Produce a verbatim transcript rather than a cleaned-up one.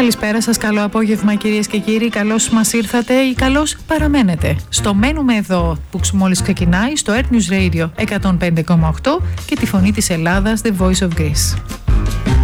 Καλησπέρα σας, καλό απόγευμα κυρίες και κύριοι. Καλώς μας ήρθατε ή καλώς παραμένετε. Στο μένουμε εδώ που μόλις ξεκινάει στο Earth News Radio εκατόν πέντε κόμμα οκτώ και τη φωνή της Ελλάδας, The Voice of Greece.